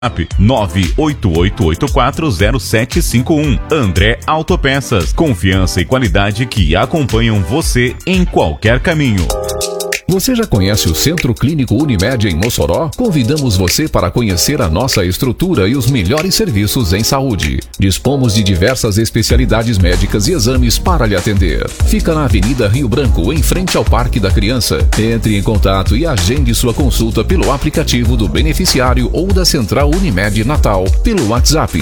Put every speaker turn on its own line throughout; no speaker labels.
WhatsApp 988840751. André Autopeças. Confiança e qualidade que acompanham você em qualquer caminho.
Você já conhece o Centro Clínico Unimed em Mossoró? Convidamos você para conhecer a nossa estrutura e os melhores serviços em saúde. Dispomos de diversas especialidades médicas e exames para lhe atender. Fica na Avenida Rio Branco, em frente ao Parque da Criança. Entre em contato e agende sua consulta pelo aplicativo do beneficiário ou da Central Unimed Natal, pelo WhatsApp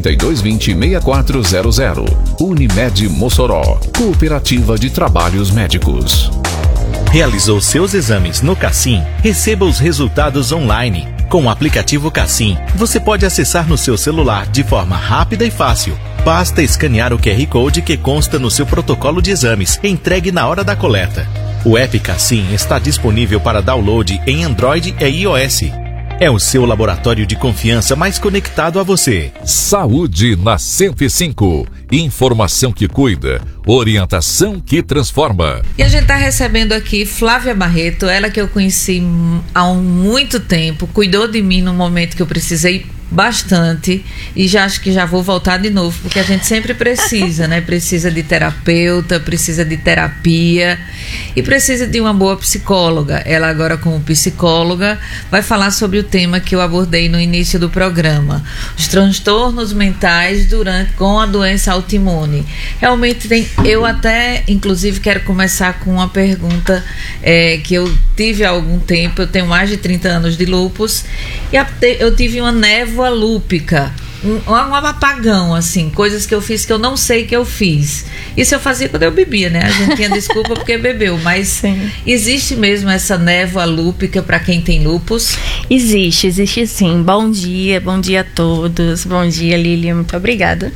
3220-6400. Unimed Mossoró, Cooperativa de Trabalhos Médicos.
Realizou seus exames no Cassim? Receba os resultados online. Com o aplicativo Cassim, você pode acessar no seu celular de forma rápida e fácil. Basta escanear o QR Code que consta no seu protocolo de exames, entregue na hora da coleta. O app Cassim está disponível para download em Android e iOS. É o seu laboratório de confiança mais conectado a você.
Saúde na 105. Informação que cuida, orientação que transforma.
E a gente está recebendo aqui Flávia Barreto, ela que eu conheci há muito tempo, cuidou de mim no momento que eu precisei bastante e já acho que já vou voltar de novo, porque a gente sempre precisa, né? Precisa de terapeuta, precisa de terapia e precisa de uma boa psicóloga. Ela agora, como psicóloga, vai falar sobre o tema que eu abordei no início do programa, os transtornos mentais com a doença autoimune. Realmente eu até inclusive quero começar com uma pergunta que eu tive há algum tempo. Eu tenho mais de 30 anos de lúpus e eu tive uma névoa lúpica, um apagão, assim, coisas que eu fiz que eu não sei que eu fiz. Isso eu fazia quando eu bebia, né? A gente tinha desculpa porque bebeu, mas sim. Existe mesmo essa névoa lúpica para quem tem lúpus?
Existe sim. Bom dia a todos. Bom dia, Lilian, muito obrigada.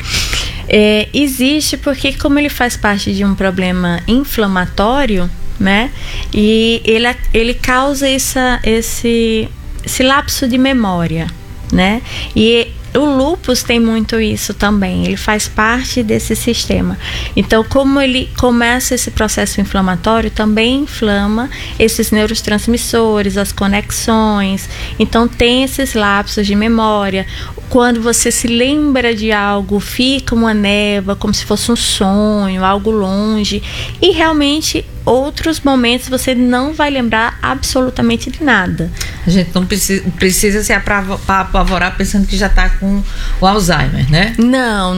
Existe porque, como ele faz parte de um problema inflamatório, né? E ele causa esse lapso de memória, né? E o lúpus tem muito isso também, ele faz parte desse sistema. Então, como ele começa esse processo inflamatório, também inflama esses neurotransmissores, as conexões. Então, tem esses lapsos de memória. Quando você se lembra de algo, fica uma névoa, como se fosse um sonho, algo longe. E realmente, outros momentos você não vai lembrar absolutamente de nada.
A gente não precisa se apavorar pensando que já está com o Alzheimer, né?
Não.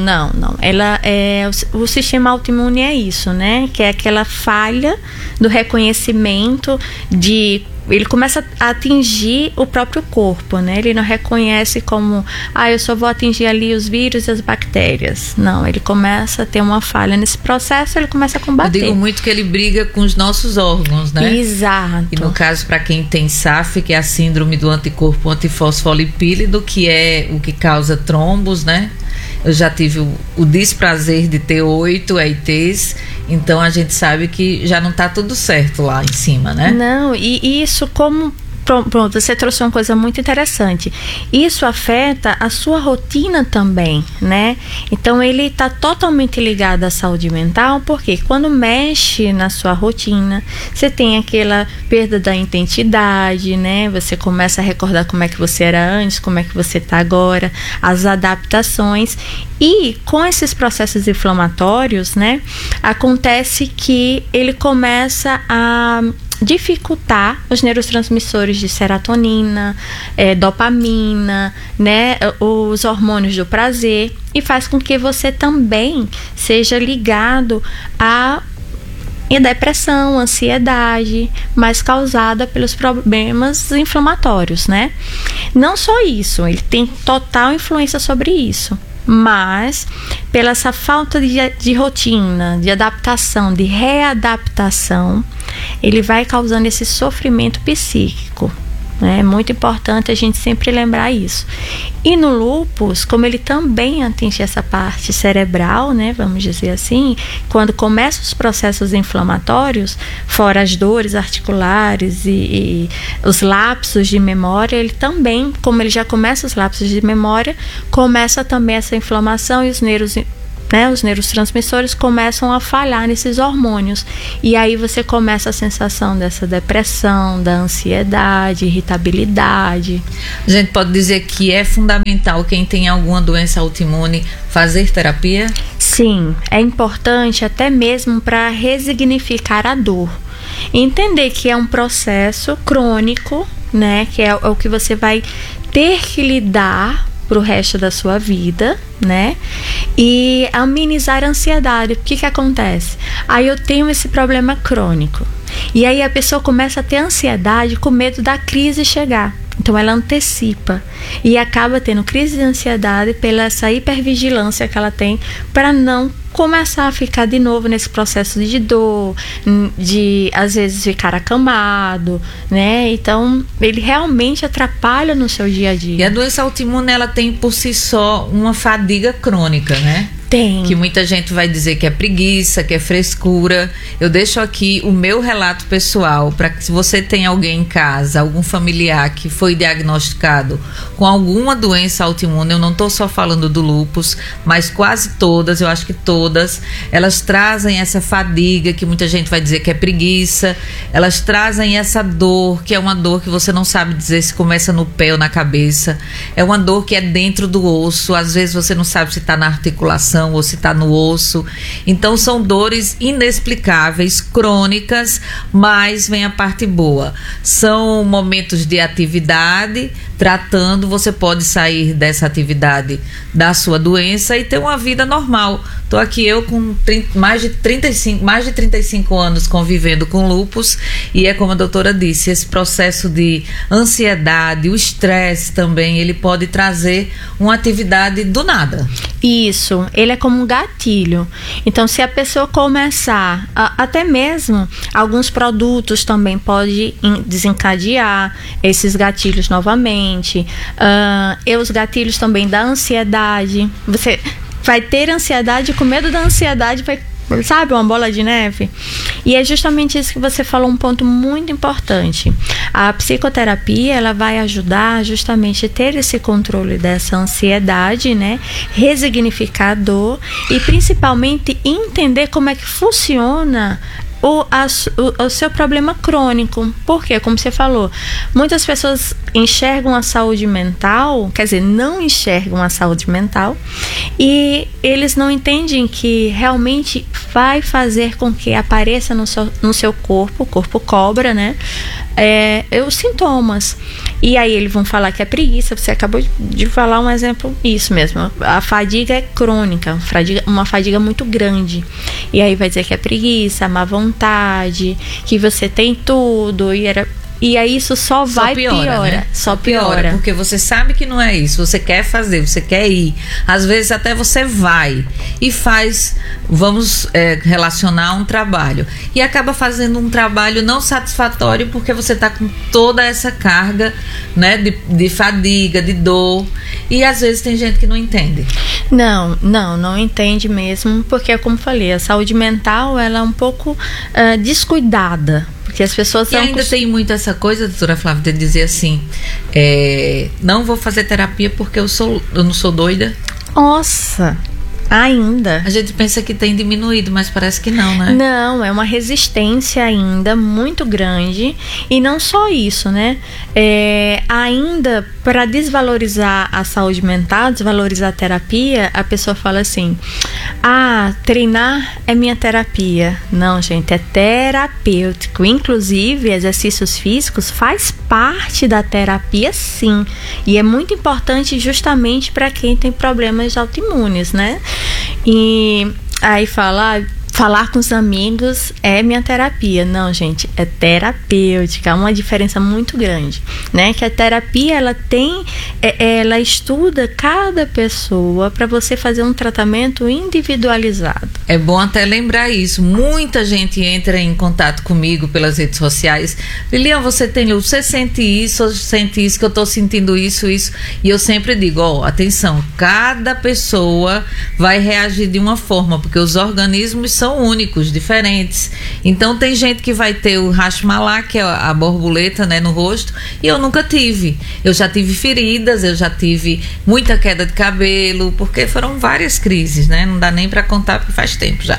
O sistema autoimune é isso, né? Que é aquela falha do reconhecimento ele começa a atingir o próprio corpo, né? Ele não reconhece como, eu só vou atingir ali os vírus e as bactérias. Não, ele começa a ter uma falha nesse processo, ele começa a combater.
Eu digo muito que ele briga com os nossos órgãos, né?
Exato.
E no caso, para quem tem SAF, que é a síndrome do anticorpo antifosfolipídido, que é o que causa trombos, né? Eu já tive o desprazer de ter 8 EITs, então a gente sabe que já não está tudo certo lá em cima, né?
Não, e isso como... Pronto, você trouxe uma coisa muito interessante. Isso afeta a sua rotina também, né? Então, ele está totalmente ligado à saúde mental, porque quando mexe na sua rotina, você tem aquela perda da identidade, né? Você começa a recordar como é que você era antes, como é que você está agora, as adaptações. E com esses processos inflamatórios, né? Acontece que ele começa a dificultar os neurotransmissores de serotonina, dopamina, né, os hormônios do prazer, e faz com que você também seja ligado a depressão, ansiedade, mas causada pelos problemas inflamatórios, né? Não só isso, ele tem total influência sobre isso, mas pela essa falta de rotina, de adaptação, de readaptação, ele vai causando esse sofrimento psíquico. É muito importante a gente sempre lembrar isso. E no lúpus, como ele também atinge essa parte cerebral, né, vamos dizer assim, quando começam os processos inflamatórios, fora as dores articulares e os lapsos de memória, ele também, como ele já começa os lapsos de memória, começa também essa inflamação e os né, os neurotransmissores começam a falhar nesses hormônios. E aí você começa a sensação dessa depressão, da ansiedade, irritabilidade.
A gente pode dizer que é fundamental quem tem alguma doença autoimune fazer terapia?
Sim, é importante até mesmo para resignificar a dor. Entender que é um processo crônico, né, que é o que você vai ter que lidar pro resto da sua vida, né? E amenizar a ansiedade. O que acontece? Aí eu tenho esse problema crônico. E aí a pessoa começa a ter ansiedade com medo da crise chegar. Então ela antecipa e acaba tendo crise de ansiedade pela essa hipervigilância que ela tem para não começar a ficar de novo nesse processo de dor, de às vezes ficar acamado, né? Então ele realmente atrapalha no seu dia a dia.
E a doença autoimune, ela tem por si só uma fadiga crônica, né?
Tem.
Que muita gente vai dizer que é preguiça, que é frescura. Eu deixo aqui o meu relato pessoal para que se você tem alguém em casa, algum familiar que foi diagnosticado com alguma doença autoimune, eu não estou só falando do lúpus, mas quase todas, eu acho que todas, elas trazem essa fadiga, que muita gente vai dizer que é preguiça, elas trazem essa dor, que é uma dor que você não sabe dizer se começa no pé ou na cabeça, é uma dor que é dentro do osso, às vezes você não sabe se está na articulação ou se está no osso. Então são dores inexplicáveis, crônicas, mas vem a parte boa. São momentos de atividade, tratando, você pode sair dessa atividade da sua doença e ter uma vida normal. Estou aqui eu com mais de 35 anos convivendo com lúpus e é como a doutora disse, esse processo de ansiedade, o estresse também, ele pode trazer uma atividade do nada.
Isso, ele é como um gatilho. Então, se a pessoa começar, até mesmo alguns produtos também podem desencadear esses gatilhos novamente. E os gatilhos também da ansiedade. Você vai ter ansiedade, com medo da ansiedade, vai, sabe, uma bola de neve. E é justamente isso que você falou, um ponto muito importante. A psicoterapia, ela vai ajudar justamente a ter esse controle dessa ansiedade, né? Resignificar a dor e principalmente entender como é que funciona o seu problema crônico. Porque, como você falou, muitas pessoas enxergam a saúde mental, quer dizer, não enxergam a saúde mental, e eles não entendem que realmente vai fazer com que apareça no seu corpo, o corpo cobra, né? Os sintomas. E aí eles vão falar que é preguiça. Você acabou de falar um exemplo, isso mesmo. A fadiga é crônica, uma fadiga muito grande. E aí vai dizer que é preguiça, má vontade, que você tem tudo e aí isso só vai piora.
Né?
Só piora.
Porque você sabe que não é isso. Você quer fazer, você quer ir. Às vezes até você vai e faz, vamos relacionar um trabalho. E acaba fazendo um trabalho não satisfatório porque você está com toda essa carga, né, de fadiga, de dor. E às vezes tem gente que não entende.
Não entende mesmo. Porque, como falei, a saúde mental ela é um pouco descuidada. Porque as pessoas
e ainda tem muito essa coisa, doutora Flávia, de dizer assim, não vou fazer terapia porque eu não sou doida.
Nossa, ainda.
A gente pensa que tem diminuído, mas parece que não, né?
Não, é uma resistência ainda muito grande. E não só isso, né? Ainda para desvalorizar a saúde mental, desvalorizar a terapia, a pessoa fala assim: treinar é minha terapia. Não, gente, é terapêutico. Inclusive, exercícios físicos faz parte da terapia, sim. E é muito importante justamente para quem tem problemas autoimunes, né? E aí falar com os amigos é minha terapia. Não, gente, é terapêutica. É uma diferença muito grande, né? Que a terapia, ela estuda cada pessoa para você fazer um tratamento individualizado.
É bom até lembrar isso. Muita gente entra em contato comigo pelas redes sociais. Lilian, você sente isso, que eu tô sentindo isso. E eu sempre digo, atenção, cada pessoa vai reagir de uma forma, porque os organismos são são únicos, diferentes. Então tem gente que vai ter o Hashmallah, que é a borboleta, né, no rosto, e eu nunca tive. Eu já tive feridas, eu já tive muita queda de cabelo, porque foram várias crises, né? Não dá nem para contar porque faz tempo já.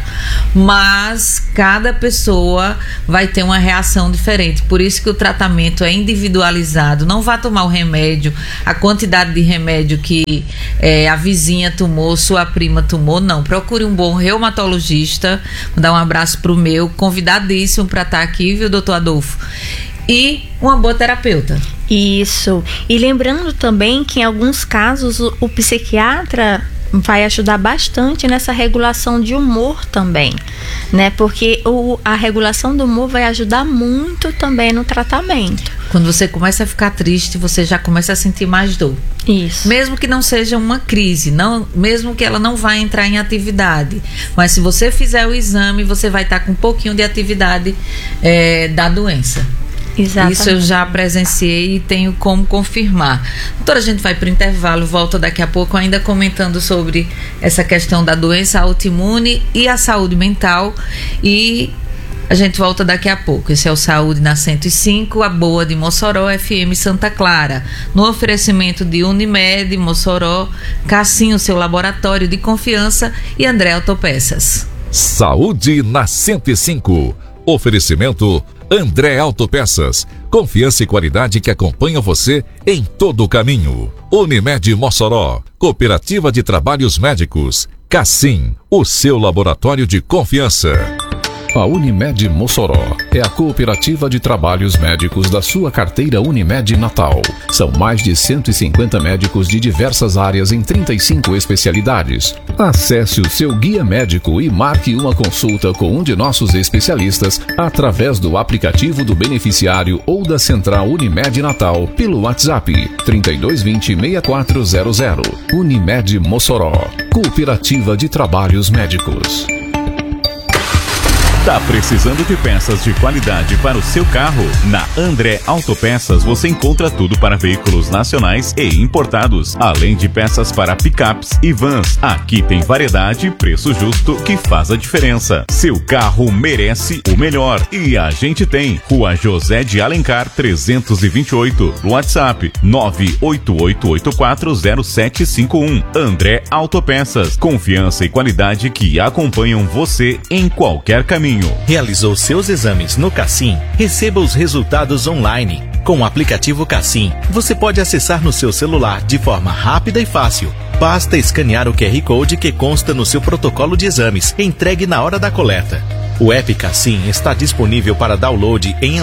Mas cada pessoa vai ter uma reação diferente. Por isso que o tratamento é individualizado. Não vá tomar o remédio, a quantidade de remédio que a vizinha tomou, sua prima tomou, não. Procure um bom reumatologista. Vou dar um abraço pro meu, convidadíssimo para estar aqui, viu, doutor Adolfo? E uma boa terapeuta.
Isso. E lembrando também que em alguns casos o psiquiatra vai ajudar bastante nessa regulação de humor também, né? Porque a regulação do humor vai ajudar muito também no tratamento.
Quando você começa a ficar triste, você já começa a sentir mais dor.
Isso.
Mesmo que não seja uma crise, mesmo que ela não vá entrar em atividade. Mas se você fizer o exame, você vai estar com um pouquinho de atividade da doença.
Exatamente.
Isso eu já presenciei e tenho como confirmar. Doutora, a gente vai para o intervalo, volta daqui a pouco ainda comentando sobre essa questão da doença autoimune e a saúde mental, e a gente volta daqui a pouco. Esse é o Saúde na 105, a boa de Mossoró, FM Santa Clara, no oferecimento de Unimed Mossoró, Cassinho, seu laboratório de confiança, e André Autopeças.
Saúde na 105, oferecimento André Autopeças, confiança e qualidade que acompanha você em todo o caminho. Unimed Mossoró, Cooperativa de Trabalhos Médicos, Cassim, o seu laboratório de confiança. A Unimed Mossoró é a cooperativa de trabalhos médicos da sua carteira Unimed Natal. São mais de 150 médicos de diversas áreas em 35 especialidades. Acesse o seu guia médico e marque uma consulta com um de nossos especialistas através do aplicativo do beneficiário ou da Central Unimed Natal pelo WhatsApp 3220-6400. Unimed Mossoró, Cooperativa de Trabalhos Médicos.
Tá precisando de peças de qualidade para o seu carro? Na André Autopeças você encontra tudo para veículos nacionais e importados, além de peças para picapes e vans. Aqui tem variedade e preço justo que faz a diferença. Seu carro merece o melhor e a gente tem. Rua José de Alencar 328, WhatsApp 988840751. André Autopeças, confiança e qualidade que acompanham você em qualquer caminho.
Realizou seus exames no Cassim? Receba os resultados online. Com o aplicativo Cassim, você pode acessar no seu celular de forma rápida e fácil. Basta escanear o QR Code que consta no seu protocolo de exames, entregue na hora da coleta. O app Cassim está disponível para download em